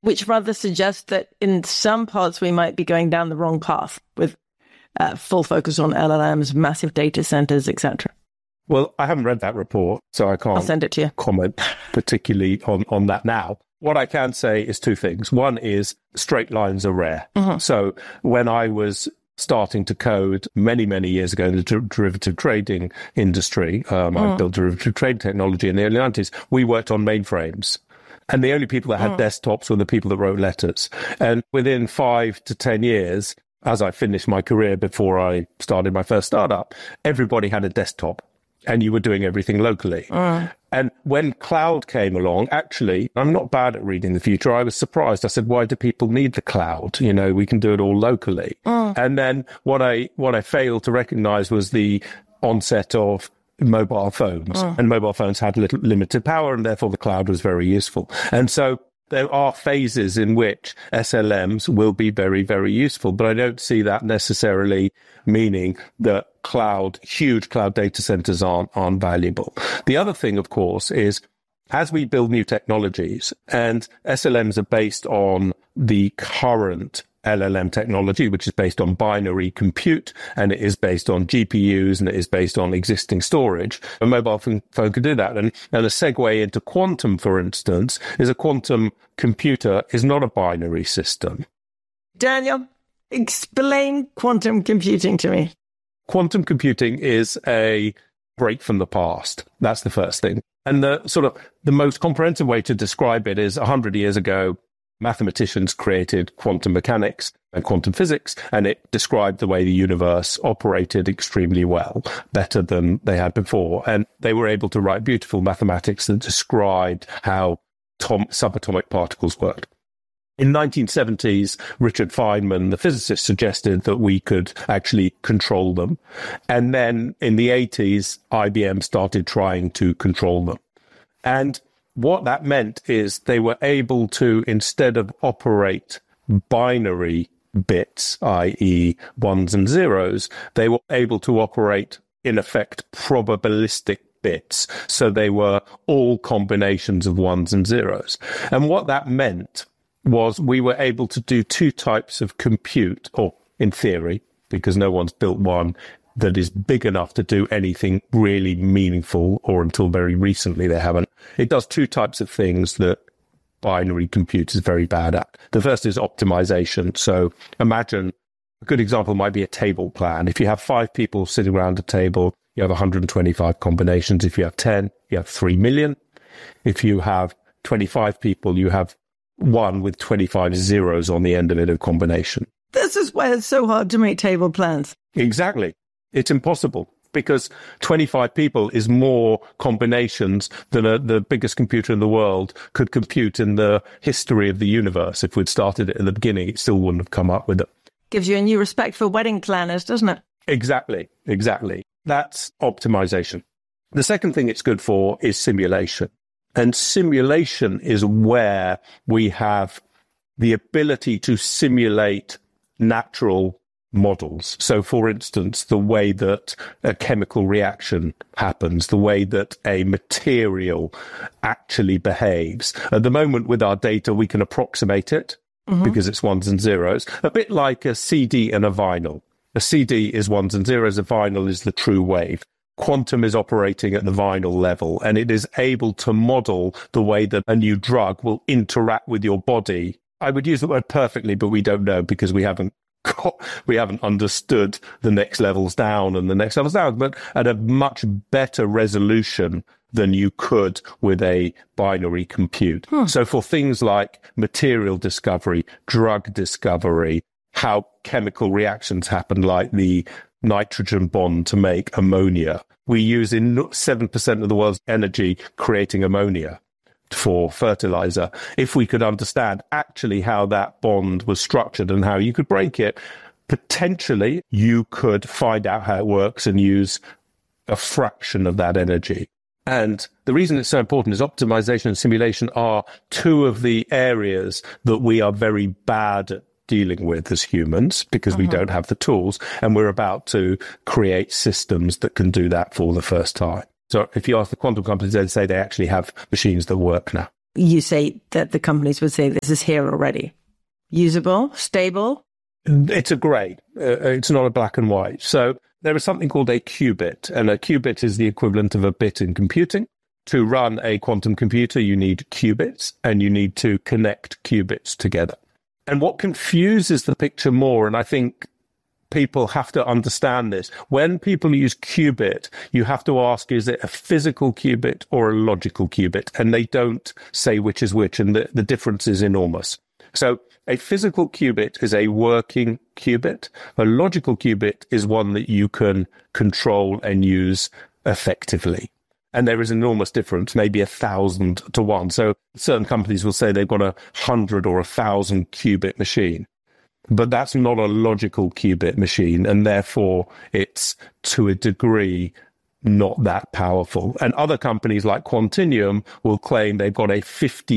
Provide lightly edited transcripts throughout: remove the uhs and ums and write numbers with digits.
which rather suggests that in some parts we might be going down the wrong path with full focus on LLMs, massive data centers, etc. Well, I haven't read that report, so I can't I'll send it to you. Comment particularly on that now. What I can say is two things. One is straight lines are rare. Mm-hmm. So when I was starting to code many, many years ago in the derivative trading industry, I built derivative trade technology in the early 90s, we worked on mainframes. And the only people that had desktops were the people that wrote letters. And within 5 to 10 years, as I finished my career before I started my first startup, everybody had a desktop and you were doing everything locally. And when cloud came along, actually, I'm not bad at reading the future. I was surprised. I said, why do people need the cloud? You know, we can do it all locally. And then what I failed to recognize was the onset of mobile phones. And mobile phones had little limited power, and therefore the cloud was very useful. And so there are phases in which SLMs will be very, very useful, but I don't see that necessarily meaning that huge cloud data centers aren't valuable. The other thing, of course, is as we build new technologies, and SLMs are based on the current LLM technology, which is based on binary compute, and it is based on GPUs, and it is based on existing storage. A mobile phone can do that. And a segue into quantum, for instance, is a quantum computer is not a binary system. Daniel, explain quantum computing to me. Quantum computing is a break from the past. That's the first thing. And the most comprehensive way to describe it is 100 years ago, mathematicians created quantum mechanics and quantum physics, and it described the way the universe operated extremely well, better than they had before. And they were able to write beautiful mathematics that described how subatomic particles worked. In 1970s, Richard Feynman, the physicist, suggested that we could actually control them. And then in the 80s, IBM started trying to control them. And what that meant is they were able to, instead of operate binary bits, i.e. ones and zeros, they were able to operate, in effect, probabilistic bits. So they were all combinations of ones and zeros. And what that meant was we were able to do two types of compute, or in theory, because no one's built one that is big enough to do anything really meaningful, or until very recently they haven't. It does two types of things that binary compute is very bad at. The first is optimization. So imagine a good example might be a table plan. If you have 5 people sitting around a table, you have 125 combinations. If you have 10, you have 3 million. If you have 25 people, you have one with 25 zeros on the end of it, a combination. This is why it's so hard to make table plans. Exactly. It's impossible because 25 people is more combinations than the biggest computer in the world could compute in the history of the universe. If we'd started it at the beginning, it still wouldn't have come up with it. Gives you a new respect for wedding planners, doesn't it? Exactly. That's optimization. The second thing it's good for is simulation. And simulation is where we have the ability to simulate natural models. So, for instance, the way that a chemical reaction happens, the way that a material actually behaves. At the moment, with our data, we can approximate it because it's ones and zeros, a bit like a CD and a vinyl. A CD is ones and zeros, a vinyl is the true wave. Quantum is operating at the vinyl level, and it is able to model the way that a new drug will interact with your body. I would use the word perfectly, but we don't know because we haven't understood the next levels down and the next levels down, but at a much better resolution than you could with a binary compute. So for things like material discovery, drug discovery, how chemical reactions happen, like the nitrogen bond to make ammonia, we use in 7% of the world's energy creating ammonia for fertilizer. If we could understand actually how that bond was structured and how you could break it, potentially you could find out how it works and use a fraction of that energy. And the reason it's so important is optimization and simulation are two of the areas that we are very bad at dealing with as humans because we don't have the tools, and we're about to create systems that can do that for the first time. So if you ask the quantum companies, they'd say they actually have machines that work now. you say that the companies would say this is here already? Usable, stable? It's a grey. It's not a black and white. So there is something called a qubit, and a qubit is the equivalent of a bit in computing. To run a quantum computer, you need qubits, and you need to connect qubits together. And what confuses the picture more, and I think people have to understand this, when people use qubit, you have to ask, is it a physical qubit or a logical qubit? And they don't say which is which, and the difference is enormous. So a physical qubit is a working qubit. A logical qubit is one that you can control and use effectively. And there is an enormous difference, maybe 1,000 to 1. So certain companies will say they've got 100 or 1,000 qubit machine. But that's not a logical qubit machine, and therefore it's, to a degree, not that powerful. And other companies like Quantinuum will claim they've got a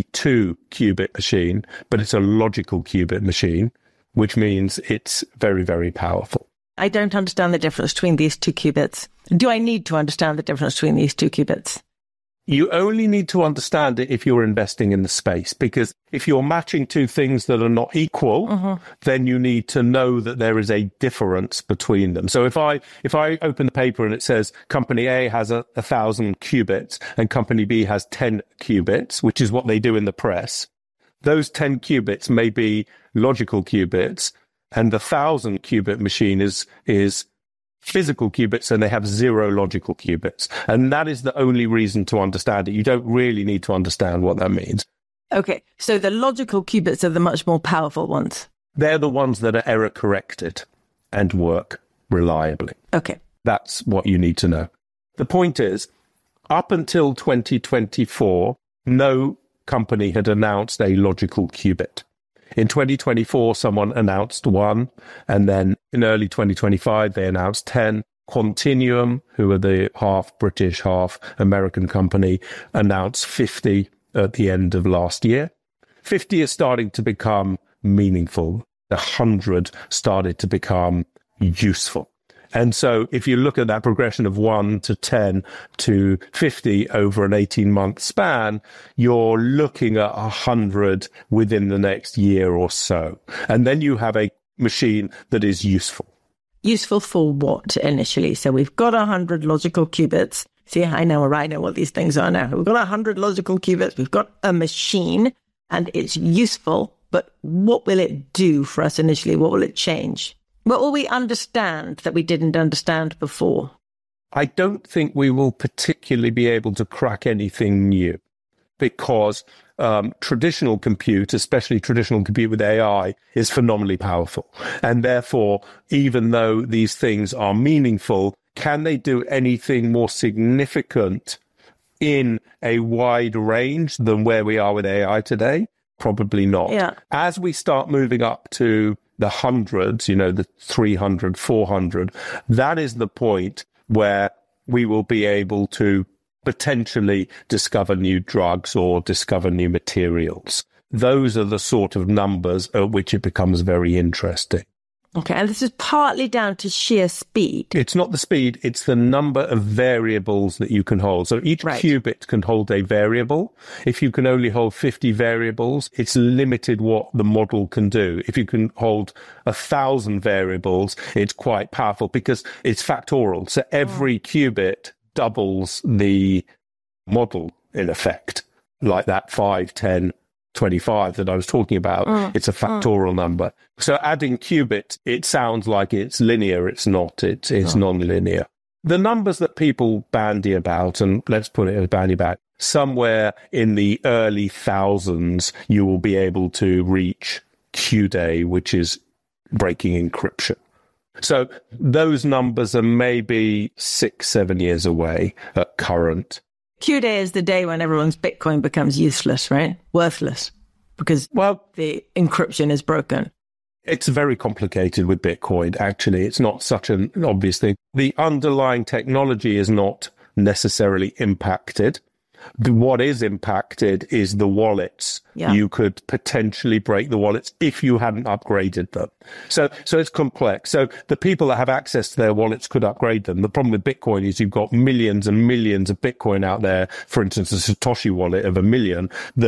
52 qubit machine, but it's a logical qubit machine, which means it's very, very powerful. I don't understand the difference between these two qubits. Do I need to understand the difference between these two qubits? You only need to understand it if you're investing in the space, because if you're matching two things that are not equal, then you need to know that there is a difference between them. So if I open the paper and it says company A has 1,000 qubits and company B has 10 qubits, which is what they do in the press, those 10 qubits may be logical qubits, and the 1,000 qubit machine is physical qubits, and they have 0 logical qubits. And that is the only reason to understand it. You don't really need to understand what that means. Okay, so the logical qubits are the much more powerful ones. They're the ones that are error corrected and work reliably. Okay. That's what you need to know. The point is, up until 2024, no company had announced a logical qubit. In 2024, someone announced one, and then in early 2025, they announced 10. Quantinuum, who are the half British, half American company, announced 50 at the end of last year. 50 is starting to become meaningful. 100 started to become useful. And so if you look at that progression of 1 to 10 to 50 over an 18-month span, you're looking at 100 within the next year or so. And then you have a machine that is useful. Useful for what initially? So we've got 100 logical qubits. See, I know what these things are now. We've got 100 logical qubits. We've got a machine, and it's useful. But what will it do for us initially? What will it change? What will we understand that we didn't understand before? I don't think we will particularly be able to crack anything new, because traditional compute, especially traditional compute with AI, is phenomenally powerful. And therefore, even though these things are meaningful, can they do anything more significant in a wide range than where we are with AI today? Probably not. Yeah. As we start moving up to the hundreds, the 300, 400, that is the point where we will be able to potentially discover new drugs or discover new materials. Those are the sort of numbers at which it becomes very interesting. Okay, and this is partly down to sheer speed. It's not the speed, it's the number of variables that you can hold. So each qubit can hold a variable. If you can only hold 50 variables, it's limited what the model can do. If you can hold 1,000 variables, it's quite powerful because it's factorial. So every qubit doubles the model in effect, like that 5, 10, 25 that I was talking about. It's a factorial number. So adding qubits, it sounds like it's linear. It's not. It's non-linear. The numbers that people bandy about, and let's put it as bandy about, somewhere in the early thousands, you will be able to reach Q-Day, which is breaking encryption. So those numbers are maybe 6-7 years away at current. Q-Day is the day when everyone's Bitcoin becomes useless, right? Worthless, because the encryption is broken. It's very complicated with Bitcoin, actually. It's not such an obvious thing. The underlying technology is not necessarily impacted. What is impacted is the wallets. Yeah. You could potentially break the wallets if you hadn't upgraded them. So it's complex. So the people that have access to their wallets could upgrade them. The problem with Bitcoin is you've got millions and millions of Bitcoin out there, for instance, a Satoshi wallet of 1 million, that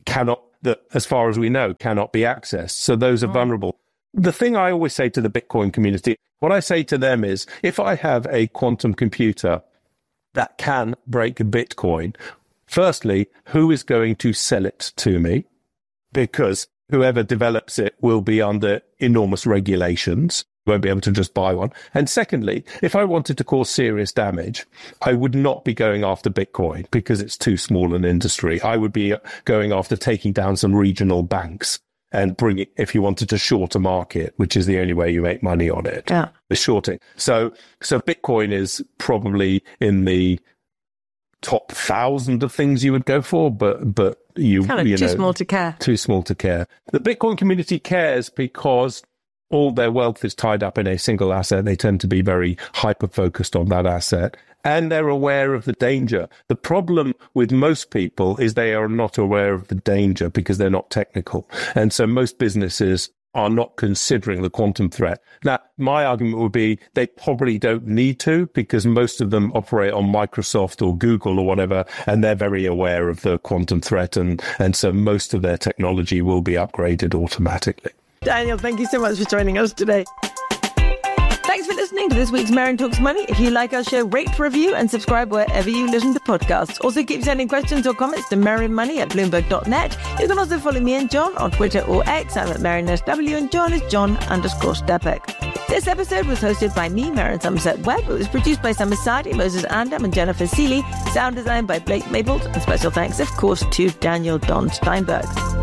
that, as far as we know, cannot be accessed. So those are vulnerable. The thing I always say to the Bitcoin community, what I say to them is, if I have a quantum computer that can break a Bitcoin, firstly, who is going to sell it to me? Because whoever develops it will be under enormous regulations. Won't be able to just buy one. And secondly, if I wanted to cause serious damage, I would not be going after Bitcoin because it's too small an industry. I would be going after taking down some regional banks and bring it, if you wanted to short a market, which is the only way you make money on it, the shorting. So Bitcoin is probably in the top 1,000 of things you would go for, but you know, too small to care. Too small to care. The Bitcoin community cares because all their wealth is tied up in a single asset. They tend to be very hyper-focused on that asset, and they're aware of the danger. The problem with most people is they are not aware of the danger because they're not technical. And so most businesses are not considering the quantum threat. Now, my argument would be they probably don't need to, because most of them operate on Microsoft or Google or whatever, and they're very aware of the quantum threat, and so most of their technology will be upgraded automatically. Daniel, thank you so much for joining us today. Thanks for listening to this week's Marion Talks Money. If you like our show, rate, review and subscribe wherever you listen to podcasts. Also, keep sending questions or comments to marionmoney@bloomberg.net. You can also follow me and John on Twitter or X. I'm at MarionSW and John is John_Stepek. This episode was hosted by me, Marion Somerset Webb. It was produced by Summer Sadi, Moses Andam and Jennifer Seeley. Sound design by Blake Maples. And special thanks, of course, to Daniel Don Steinberg.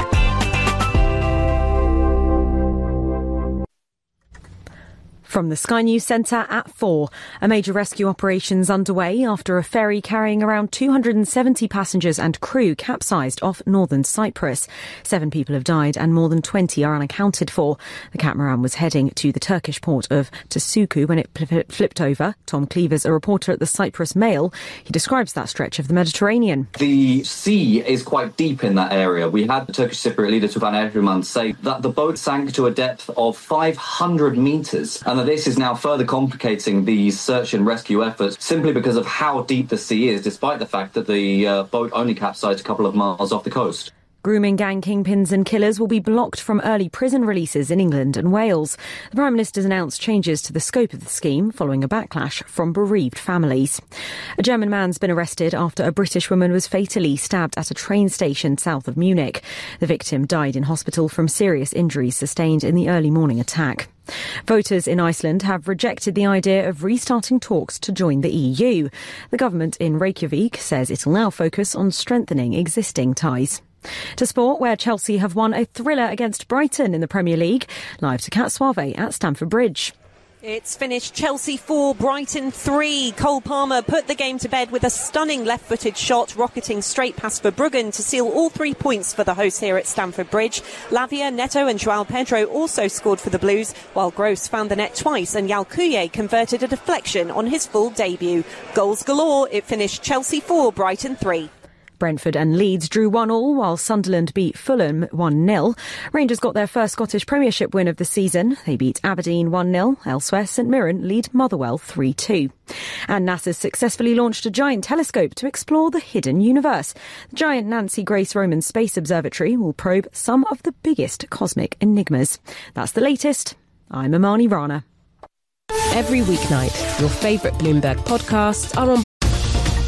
From the Sky News Centre at 4, a major rescue operation's underway after a ferry carrying around 270 passengers and crew capsized off northern Cyprus. 7 people have died and more than 20 are unaccounted for. The catamaran was heading to the Turkish port of Tasuku when it flipped over. Tom Cleaver's a reporter at the Cyprus Mail. He describes that stretch of the Mediterranean. The sea is quite deep in that area. We had the Turkish Cypriot leader Tufan Erdogan say that the boat sank to a depth of 500 metres, and that this is now further complicating these search and rescue efforts simply because of how deep the sea is, despite the fact that the boat only capsized a couple of miles off the coast. Grooming gang kingpins and killers will be blocked from early prison releases in England and Wales. The Prime Minister's announced changes to the scope of the scheme following a backlash from bereaved families. A German man's been arrested after a British woman was fatally stabbed at a train station south of Munich. The victim died in hospital from serious injuries sustained in the early morning attack. Voters in Iceland have rejected the idea of restarting talks to join the EU. The government in Reykjavik says it'll now focus on strengthening existing ties. To sport, where Chelsea have won a thriller against Brighton in the Premier League. Live to Cat Suave at Stamford Bridge. It's finished Chelsea 4, Brighton 3. Cole Palmer put the game to bed with a stunning left-footed shot, rocketing straight past Verbruggen to seal all 3 points for the hosts here at Stamford Bridge. Lavia, Neto and João Pedro also scored for the Blues, while Gross found the net twice and Yalkuye converted a deflection on his full debut. Goals galore, it finished Chelsea 4, Brighton 3. Brentford and Leeds drew 1-1 while Sunderland beat Fulham 1-0. Rangers got their first Scottish Premiership win of the season. They beat Aberdeen 1-0. Elsewhere, St Mirren lead Motherwell 3-2. And NASA's successfully launched a giant telescope to explore the hidden universe. The giant Nancy Grace Roman Space Observatory will probe some of the biggest cosmic enigmas. That's the latest. I'm Amani Rana. Every weeknight, your favourite Bloomberg podcasts are on